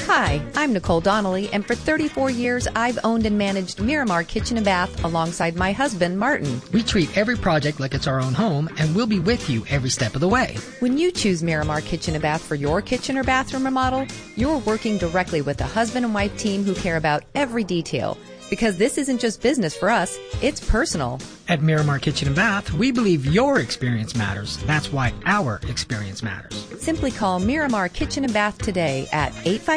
Hi, I'm Nicole Donnelly, and for 34 years, I've owned and managed Miramar Kitchen and Bath alongside my husband, Martin. We treat every project like it's our own home, and we'll be with you every step of the way. When you choose Miramar Kitchen and Bath for your kitchen or bathroom remodel, you're working directly with a husband and wife team who care about every detail. Because this isn't just business for us, it's personal. At Miramar Kitchen and Bath, we believe your experience matters. That's why our experience matters. Simply call Miramar Kitchen and Bath today at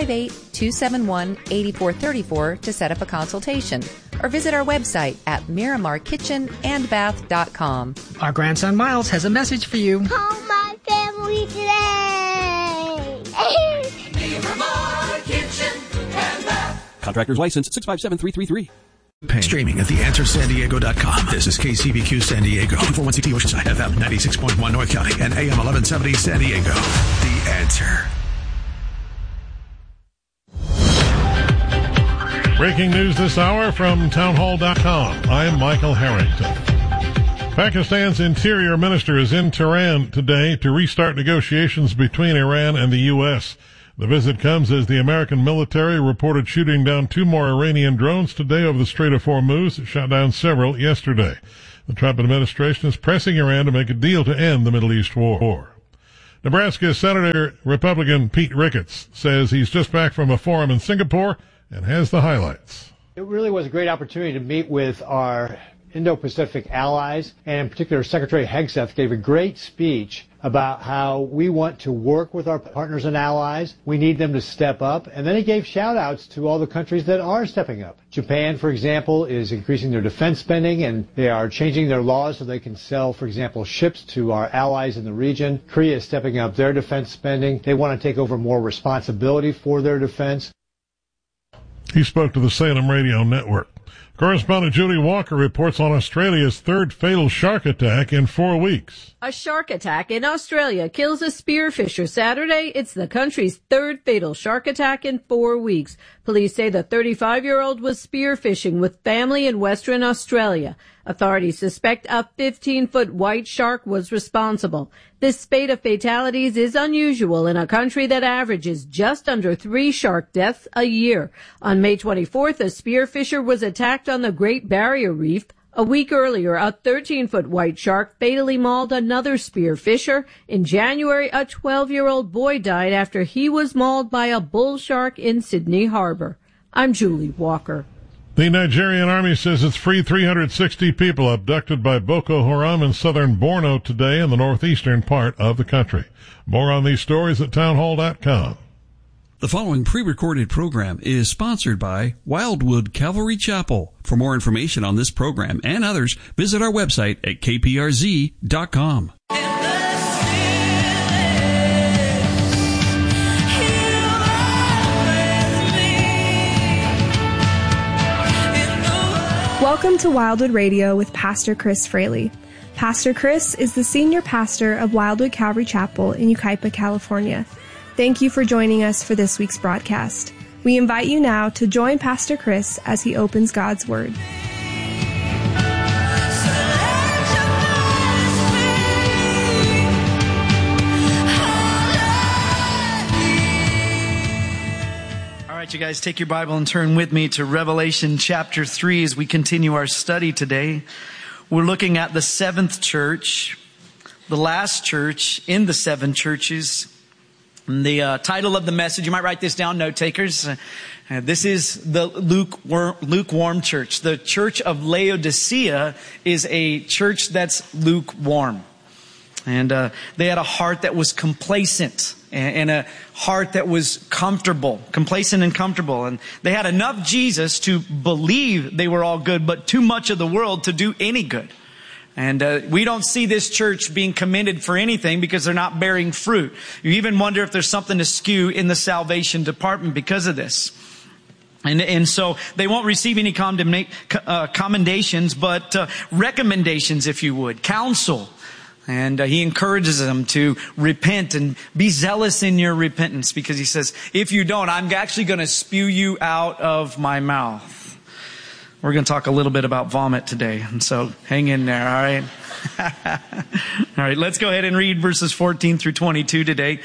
858-271-8434 to set up a consultation. Or visit our website at miramarkitchenandbath.com. Our grandson Miles has a message for you. Call my family today. Miramar Kitchen and Bath. Contractor's license 657333. Streaming at theanswersandiego.com. This is KCBQ San Diego, 241CT Oceanside, FM 96.1 North County, and AM 1170 San Diego. The Answer. Breaking news this hour from townhall.com. I'm Michael Harrington. Pakistan's interior minister is in Tehran today to restart negotiations between Iran and the U.S. The visit comes as the American military reported shooting down 2 more Iranian drones today over the Strait of Hormuz. It shot down several yesterday. The Trump administration is pressing Iran to make a deal to end the Middle East war. Nebraska Senator Republican Pete Ricketts says he's just back from a forum in Singapore and has the highlights. It really was a great opportunity to meet with our Indo-Pacific allies, and in particular Secretary Hegseth gave a great speech about how we want to work with our partners and allies. We need them to step up. And then he gave shout-outs to all the countries that are stepping up. Japan, for example, is increasing their defense spending, and they are changing their laws so they can sell, for example, ships to our allies in the region. Korea is stepping up their defense spending. They want to take over more responsibility for their defense. He spoke to the Salem Radio Network. Correspondent Julie Walker reports on Australia's 3rd fatal shark attack in 4 weeks. A shark attack in Australia kills a spearfisher Saturday. It's the country's 3rd fatal shark attack in 4 weeks. Police say the 35-year-old was spearfishing with family in Western Australia. Authorities suspect a 15-foot white shark was responsible. This spate of fatalities is unusual in a country that averages just under 3 shark deaths a year. On May 24th, a spearfisher was attacked on the Great Barrier Reef. A week earlier, a 13-foot white shark fatally mauled another spearfisher. In January, a 12-year-old boy died after he was mauled by a bull shark in Sydney Harbor. I'm Julie Walker. The Nigerian army says it's freed 360 people abducted by Boko Haram in southern Borno today in the northeastern part of the country. More on these stories at townhall.com. The following pre-recorded program is sponsored by Wildwood Calvary Chapel. For more information on this program and others, visit our website at kprz.com. Welcome to Wildwood Radio with Pastor Chris Fraley. Pastor Chris is the senior pastor of Wildwood Calvary Chapel in Yucaipa, California. Thank you for joining us for this week's broadcast. We invite you now to join Pastor Chris as he opens God's Word. All right, you guys, take your Bible and turn with me to Revelation chapter 3 as we continue our study today. We're looking at the 7th church, the last church in the 7 churches. And the title of the message, you might write this down, note takers. This is the lukewarm church. The church of Laodicea is a church that's lukewarm. And they had a heart that was complacent and a heart that was comfortable, complacent and comfortable. And they had enough Jesus to believe they were all good, but too much of the world to do any good. And we don't see this church being commended for anything because they're not bearing fruit. You even wonder if there's something askew in the salvation department because of this. And so they won't receive any commendations, but recommendations, if you would, counsel. And he encourages them to repent and be zealous in your repentance because he says, if you don't, I'm actually going to spew you out of my mouth. We're going to talk a little bit about vomit today. And so hang in there. All right. All right. Let's go ahead and read verses 14 through 22 today.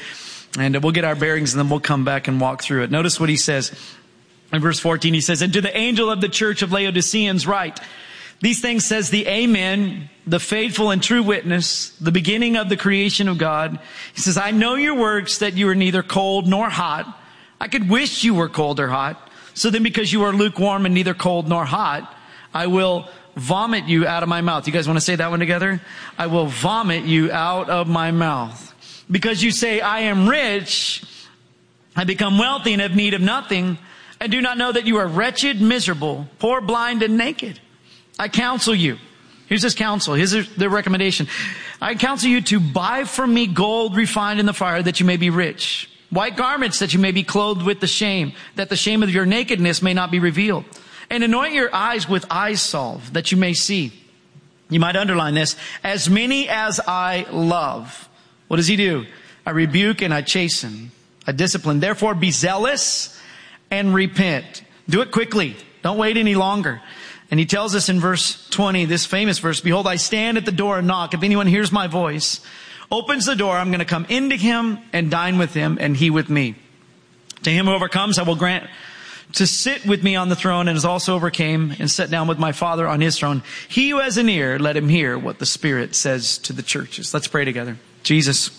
And we'll get our bearings and then we'll come back and walk through it. Notice what he says. In verse 14, he says, "And to the angel of the church of Laodiceans write, these things says the Amen, the faithful and true witness, the beginning of the creation of God. He says, I know your works, that you are neither cold nor hot. I could wish you were cold or hot. So then because you are lukewarm and neither cold nor hot, I will vomit you out of my mouth." You guys want to say that one together? I will vomit you out of my mouth. Because you say, I am rich, I become wealthy and have need of nothing, and do not know that you are wretched, miserable, poor, blind, and naked. I counsel you. Here's his counsel. Here's the recommendation. I counsel you to buy from me gold refined in the fire, that you may be rich. White garments, that you may be clothed with the shame, that the shame of your nakedness may not be revealed. And anoint your eyes with eye salve, that you may see. You might underline this. As many as I love. What does he do? I rebuke and I chasten. I discipline. Therefore be zealous and repent. Do it quickly. Don't wait any longer. And he tells us in verse 20, this famous verse, "Behold, I stand at the door and knock. If anyone hears my voice, opens the door, I'm going to come into him and dine with him and he with me. To him who overcomes, I will grant to sit with me on the throne, and as also overcame and sat down with my Father on his throne. He who has an ear, let him hear what the Spirit says to the churches." Let's pray together. Jesus,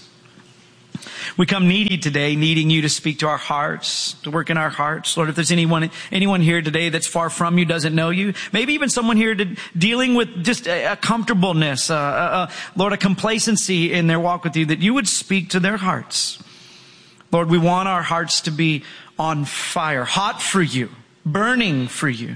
we come needy today, needing you to speak to our hearts, to work in our hearts. Lord, if there's anyone here today that's far from you, doesn't know you, maybe even someone here dealing with just a comfortableness, Lord, a complacency in their walk with you, that you would speak to their hearts. Lord, we want our hearts to be on fire, hot for you, burning for you,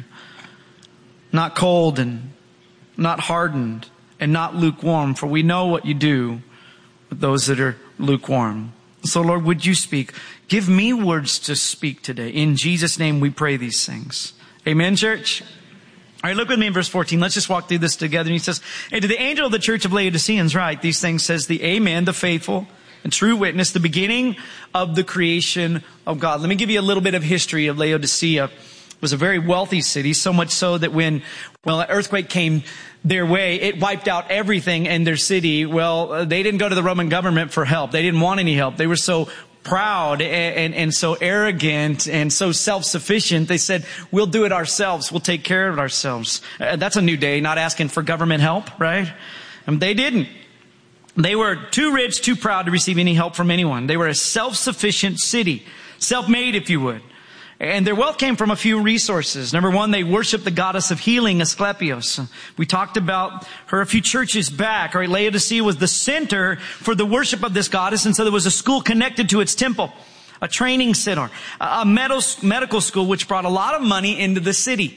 not cold and not hardened and not lukewarm, for we know what you do with those that are lukewarm. So Lord, would you speak? Give me words to speak today. In Jesus' name we pray these things. Amen, church? All right, look with me in verse 14. Let's just walk through this together. And he says, "And to the angel of the church of Laodiceans write, these things says the Amen, the faithful and true witness, the beginning of the creation of God." Let me give you a little bit of history of Laodicea. It was a very wealthy city, so much so that when an earthquake came their way, it wiped out everything in their city. Well, they didn't go to the Roman government for help. They didn't want any help. They were so proud and so arrogant and so self-sufficient. They said, we'll do it ourselves. We'll take care of it ourselves. That's a new day, not asking for government help, right? And they didn't. They were too rich, too proud to receive any help from anyone. They were a self-sufficient city, self-made, if you would. And their wealth came from a few resources. Number one, they worshiped the goddess of healing, Asclepios. We talked about her a few churches back. All right, Laodicea was the center for the worship of this goddess, and so there was a school connected to its temple, a training center, a medical school, which brought a lot of money into the city.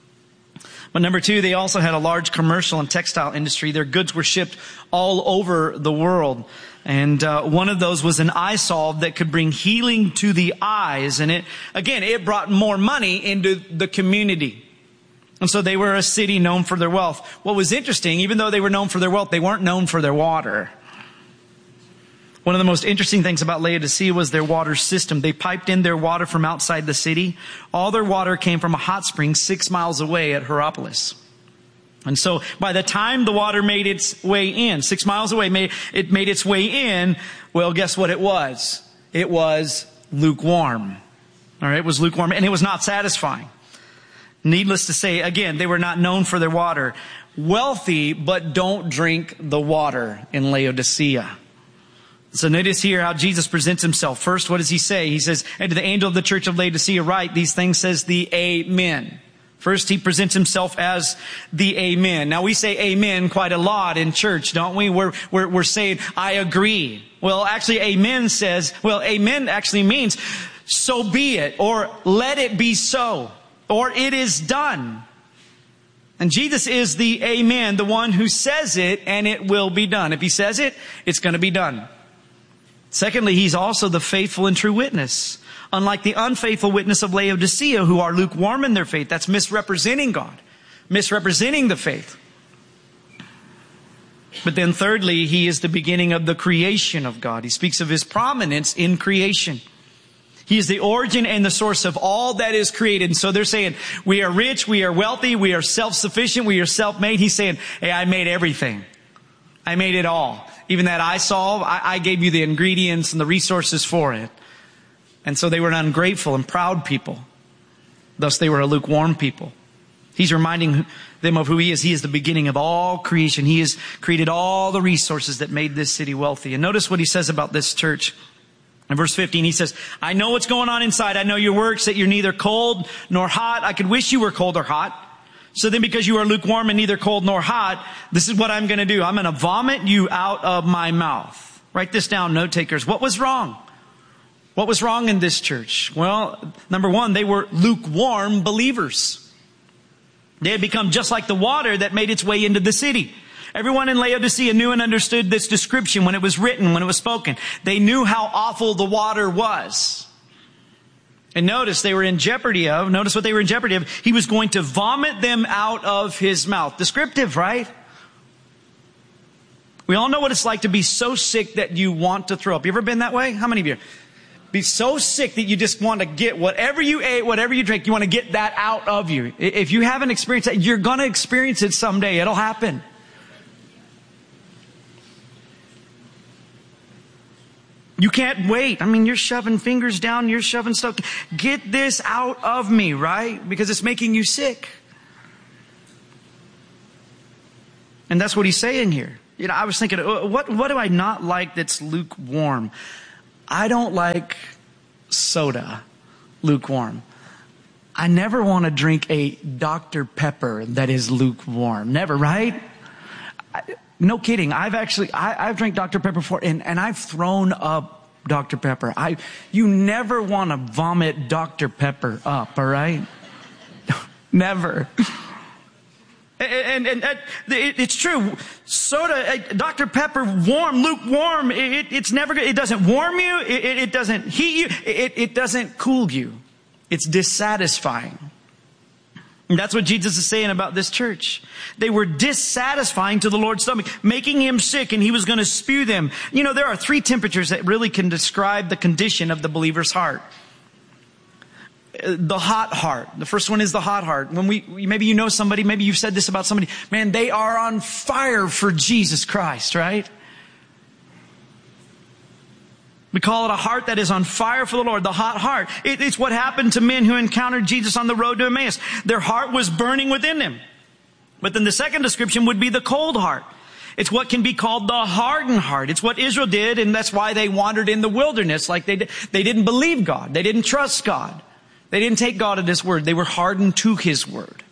But number two, they also had a large commercial and textile industry. Their goods were shipped all over the world. And one of those was an eye salve that could bring healing to the eyes. And it brought more money into the community. And so they were a city known for their wealth. What was interesting, even though they were known for their wealth, they weren't known for their water. One of the most interesting things about Laodicea was their water system. They piped in their water from outside the city. All their water came from a hot spring 6 miles away at Hierapolis. And so by the time the water made its way in, 6 miles away, it made its way in, well, guess what it was? It was lukewarm. All right, it was lukewarm, and it was not satisfying. Needless to say, again, they were not known for their water. Wealthy, but don't drink the water in Laodicea. So notice here how Jesus presents himself. First, what does he say? He says, "And to the angel of the church of Laodicea write, these things says the Amen." First, he presents himself as the Amen. Now, we say Amen quite a lot in church, don't we? We're saying, I agree. Well, actually, Amen actually means, so be it, or let it be so, or it is done. And Jesus is the Amen, the one who says it, and it will be done. If he says it, it's going to be done. Secondly, he's also the faithful and true witness. Unlike the unfaithful witness of Laodicea, who are lukewarm in their faith. That's misrepresenting God. Misrepresenting the faith. But then thirdly, he is the beginning of the creation of God. He speaks of his prominence in creation. He is the origin and the source of all that is created. And so they're saying, we are rich, we are wealthy, we are self-sufficient, we are self-made. He's saying, hey, I made everything. I made it all. Even that eye salve, I gave you the ingredients and the resources for it. And so they were an ungrateful and proud people. Thus they were a lukewarm people. He's reminding them of who He is. He is the beginning of all creation. He has created all the resources that made this city wealthy. And notice what He says about this church. In verse 15, He says, I know what's going on inside. I know your works, that you're neither cold nor hot. I could wish you were cold or hot. So then because you are lukewarm and neither cold nor hot, this is what I'm going to do. I'm going to vomit you out of my mouth. Write this down, note takers. What was wrong? What was wrong in this church? Well, number one, they were lukewarm believers. They had become just like the water that made its way into the city. Everyone in Laodicea knew and understood this description when it was written, when it was spoken. They knew how awful the water was. And notice what they were in jeopardy of. He was going to vomit them out of His mouth. Descriptive, right? We all know what it's like to be so sick that you want to throw up. You ever been that way? How many of you? Be so sick that you just want to get whatever you ate, whatever you drank, you want to get that out of you. If you haven't experienced that, you're going to experience it someday. It'll happen. You can't wait. I mean, you're shoving fingers down, you're shoving stuff. Get this out of me, right? Because it's making you sick. And that's what He's saying here. You know, I was thinking, what do I not like that's lukewarm? I don't like soda, lukewarm. I never want to drink a Dr. Pepper that is lukewarm. Never, right? No kidding. I've drank Dr. Pepper before and I've thrown up Dr. Pepper. You never want to vomit Dr. Pepper up, all right? Never. And it's true. Soda, Dr. Pepper, lukewarm, it's never good. It doesn't warm you. It doesn't heat you. It doesn't cool you. It's dissatisfying. And that's what Jesus is saying about this church. They were dissatisfying to the Lord's stomach, making Him sick, and He was going to spew them. You know, there are 3 temperatures that really can describe the condition of the believer's heart. The hot heart. The first one is the hot heart. When maybe you know somebody, maybe you've said this about somebody, man, they are on fire for Jesus Christ, right? We call it a heart that is on fire for the Lord, the hot heart. It's what happened to men who encountered Jesus on the road to Emmaus. Their heart was burning within them. But then the second description would be the cold heart. It's what can be called the hardened heart. It's what Israel did, and that's why they wandered in the wilderness like they did. They didn't believe God. They didn't trust God. They didn't take God at His word. They were hardened to His word.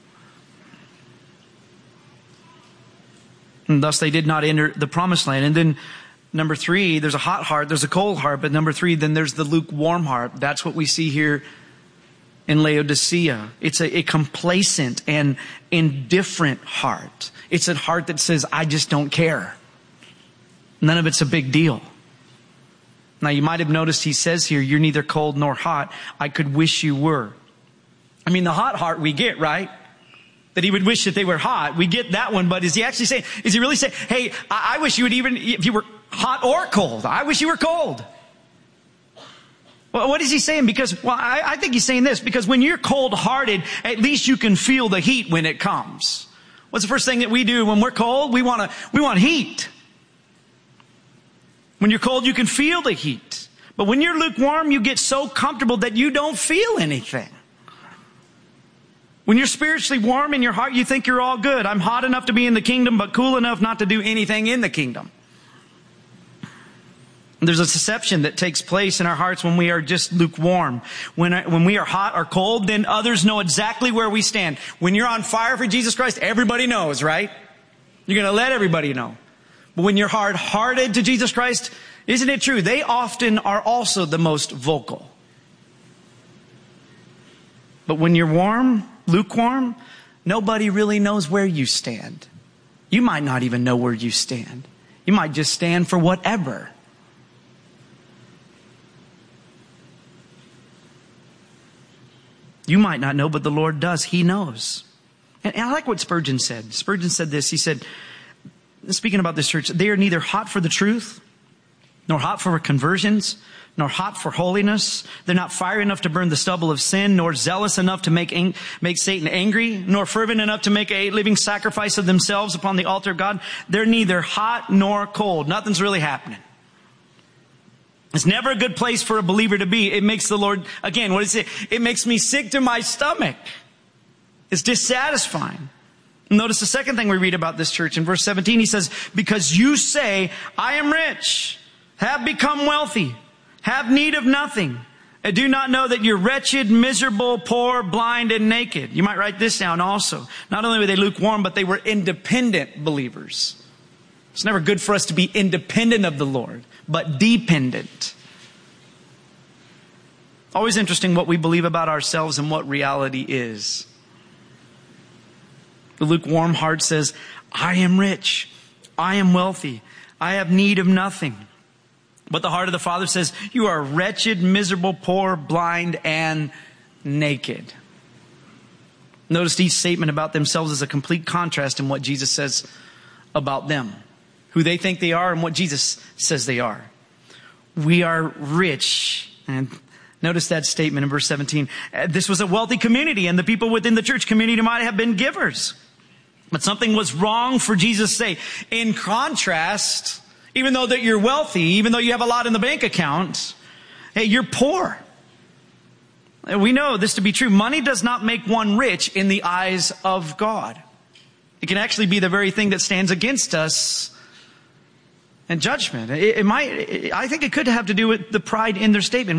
And thus they did not enter the promised land. And then number 3, there's a hot heart, there's a cold heart, but number 3, then there's the lukewarm heart. That's what we see here in Laodicea. It's a complacent and indifferent heart. It's a heart that says, I just don't care. None of it's a big deal. Now you might have noticed He says here, you're neither cold nor hot. I could wish you were. I mean, the hot heart we get, right? That He would wish that they were hot. We get that one, but is He really saying, hey, I wish you would even, if you were hot or cold, I wish you were cold. Well, what is He saying? I think He's saying this, because when you're cold-hearted, at least you can feel the heat when it comes. What's the first thing that we do when we're cold? We want heat. When you're cold, you can feel the heat. But when you're lukewarm, you get so comfortable that you don't feel anything. When you're spiritually warm in your heart, you think you're all good. I'm hot enough to be in the kingdom, but cool enough not to do anything in the kingdom. There's a deception that takes place in our hearts when we are just lukewarm. When we are hot or cold, then others know exactly where we stand. When you're on fire for Jesus Christ, everybody knows, right? You're going to let everybody know. But when you're hard-hearted to Jesus Christ, isn't it true? They often are also the most vocal. But when you're lukewarm, nobody really knows where you stand. You might not even know where you stand. You might just stand for whatever. You might not know, but the Lord does. He knows. And I like what Spurgeon said. Spurgeon said this. He said, speaking about this church, they are neither hot for the truth nor hot for conversions, nor hot for holiness. They're not fiery enough to burn the stubble of sin, nor zealous enough to make Satan angry, nor fervent enough to make a living sacrifice of themselves upon the altar of God. They're neither hot nor cold. Nothing's really happening. It's never a good place for a believer to be. It makes the Lord, again, what does it say? It makes me sick to my stomach. It's dissatisfying. Notice the second thing we read about this church in verse 17. He says, because you say, I am rich, have become wealthy, have need of nothing, and do not know that you're wretched, miserable, poor, blind, and naked. You might write this down also. Not only were they lukewarm, but they were independent believers. It's never good for us to be independent of the Lord, but dependent. Always interesting what we believe about ourselves and what reality is. The lukewarm heart says, I am rich, I am wealthy, I have need of nothing. But the heart of the Father says, you are wretched, miserable, poor, blind, and naked. Notice each statement about themselves is a complete contrast in what Jesus says about them. Who they think they are and what Jesus says they are. We are rich. And notice that statement in verse 17. This was a wealthy community, and the people within the church community might have been givers. But something was wrong for Jesus to say. In contrast, even though that you're wealthy, even though you have a lot in the bank account, hey, you're poor. We know this to be true. Money does not make one rich in the eyes of God. It can actually be the very thing that stands against us in judgment. I think it could have to do with the pride in their statement.